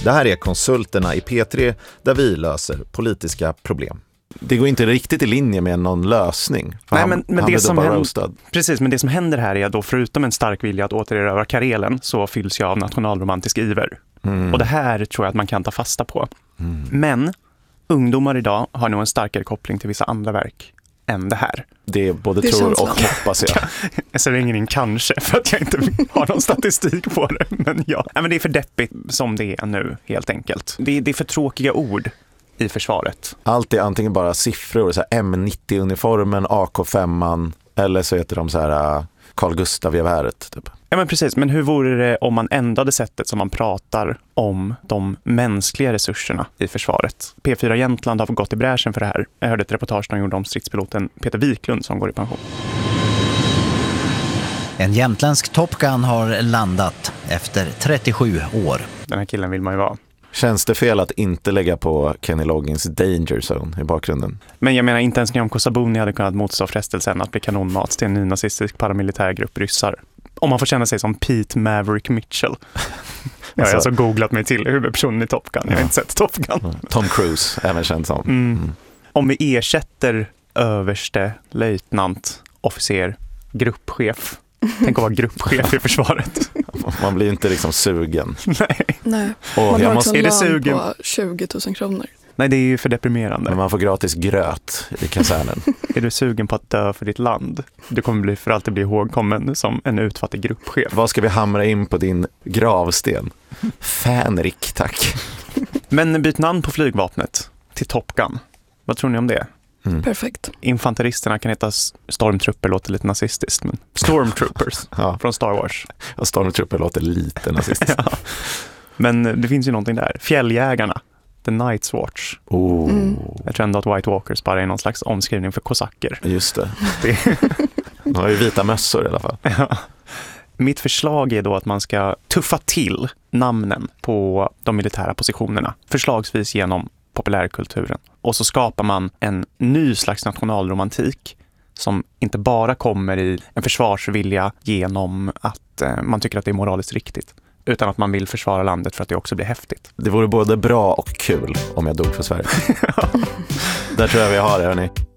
Det här är Konsulterna i P3 där vi löser politiska problem. Det går inte riktigt i linje med någon lösning. Nej, men det som precis, men det som händer här är då, förutom en stark vilja att återerövra Karelen, så fylls jag av nationalromantisk iver. Och det här tror jag att man kan ta fasta på. Men ungdomar idag har nog en starkare koppling till vissa andra verk än det här. Det är både det tror och hoppas jag. Jag ser ingen kanske för att jag inte har någon statistik på det. Men ja, men det är för deppigt som det är nu helt enkelt. Det är för tråkiga ord i försvaret. Allt är antingen bara siffror, så här M90-uniformen, AK5-man, eller så heter de så här Carl Gustaf-geväret typ. Ja, men precis. Men hur vore det om man ändrade sättet som man pratar om de mänskliga resurserna i försvaret? P4 Jämtland har gått i bräschen för det här. Jag hörde ett reportage som gjorde om stridspiloten Peter Wiklund som går i pension. En jämtländsk Top Gun har landat efter 37 år. Den här killen vill man ju vara. Känns det fel att inte lägga på Kenny Loggins Danger Zone i bakgrunden? Men jag menar, inte ens Nyamko Sabuni hade kunnat motstå frestelsen att bli kanonmat till en nynazistisk paramilitär grupp ryssar. Om man får känna sig som Pete Maverick Mitchell. Jag har alltså googlat mig till huvudpersonen i Top Gun. Jag har inte sett Top Gun. Tom Cruise, även känd som. Om vi ersätter överste, löjtnant, officer, gruppchef. Tänk att vara gruppchef i försvaret. Man blir inte liksom sugen. Nej. Och man har också en lön sugen på 20 000 kronor. Nej, det är ju för deprimerande. Men man får gratis gröt i kasernen. Är du sugen på att dö för ditt land? Du kommer för alltid bli ihågkommen som en utfattig gruppchef. Vad ska vi hamra in på din gravsten? Fänrik, tack. Men byt namn på flygvapnet till Top Gun. Vad tror ni om det? Perfekt. Infanteristerna kan heta Stormtrooper, låter lite nazistiskt, men Stormtroopers från Star Wars. Ja, Stormtrooper låter lite nazistiskt. Ja. Men det finns ju någonting där. Fjälljägarna, The Night's Watch. Jag tror ändå att White Walkers bara är någon slags omskrivning för kosacker. Just det. De har ju vita mössor i alla fall. Ja. Mitt förslag är då att man ska tuffa till namnen på de militära positionerna. Förslagsvis genom populärkulturen. Och så skapar man en ny slags nationalromantik som inte bara kommer i en försvarsvilja genom att man tycker att det är moraliskt riktigt, utan att man vill försvara landet för att det också blir häftigt. Det vore både bra och kul om jag dog för Sverige. Där tror jag vi har det, hörni.